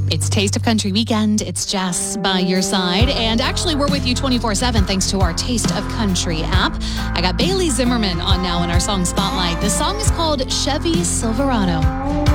It's Taste of Country Weekend. It's Jess by your side. And actually, we're with you 24/7 thanks to our Taste of Country app. I got Bailey Zimmerman on now in our song Spotlight. The song is called Chevy Silverado.